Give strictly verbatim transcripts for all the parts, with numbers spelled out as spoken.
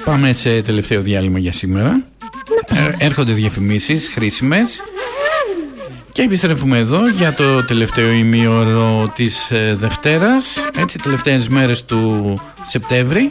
Πάμε σε τελευταίο διάλειμμα για σήμερα. Ε, έρχονται διαφημίσεις χρήσιμες και επιστρέφουμε εδώ για το τελευταίο ημίωρο της ε, Δευτέρας. Έτσι, τελευταίες μέρες του Σεπτέμβρη.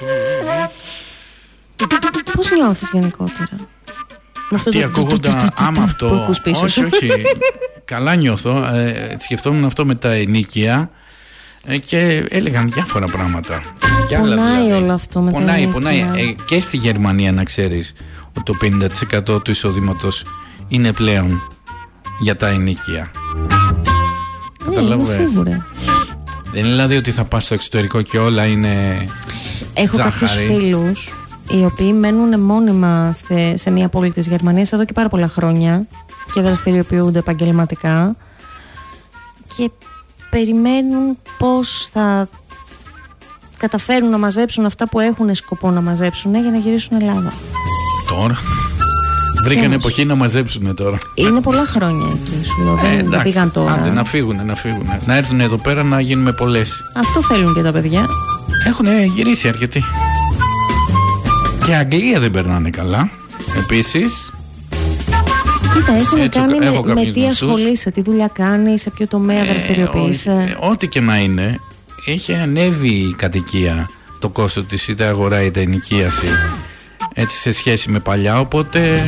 Πώς νιώθεις γενικότερα? Τι ακούγοντα, άμα αυτό, όχι, όχι, καλά νιώθω. ε, σκεφτόμουν αυτό με τα ενίκια ε, και έλεγαν διάφορα πράγματα. Πονάει δηλαδή όλο αυτό με πονάει, τα ενίκια. Πονάει, ε, και στη Γερμανία να ξέρεις ότι το πενήντα τοις εκατό του εισοδήματος είναι πλέον για τα ενίκια. Ναι, είμαι σίγουρη. Δεν είναι δηλαδή ότι θα πας στο εξωτερικό και όλα είναι Έχω ζάχαρη. κάποιους φίλους οι οποίοι μένουν μόνιμα σε, σε μια πόλη της Γερμανίας εδώ και πάρα πολλά χρόνια και δραστηριοποιούνται επαγγελματικά και περιμένουν πώς θα καταφέρουν να μαζέψουν αυτά που έχουν σκοπό να μαζέψουν για να γυρίσουν Ελλάδα. Τώρα βρήκαν εποχή να μαζέψουν τώρα. Είναι πολλά χρόνια εκεί, σου λέω. Ε, δεν πήγαν τώρα. Άντε να φύγουν, να φύγουν. Να έρθουν εδώ πέρα να γίνουμε πολλές. Αυτό θέλουν και τα παιδιά. Έχουν γυρίσει αρκετοί. Και Αγγλία δεν περνάνε καλά. Επίσης. Κοίτα, έχει να κάνει με, με τι γνωστούς. ασχολείσαι, τι δουλειά κάνει, σε ποιο τομέα ε, δραστηριοποιείσαι. Ό, ό,τι και να είναι, έχει ανέβει η κατοικία, το κόστος της, είτε αγορά είτε ενοικίαση, έτσι σε σχέση με παλιά. Οπότε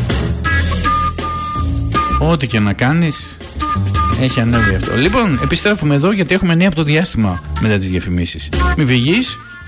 ό,τι και να κάνεις έχει ανέβει αυτό. Λοιπόν, επιστρέφουμε εδώ γιατί έχουμε νέα από το διάστημα μετά τις διαφημίσεις. Μην φυγείς,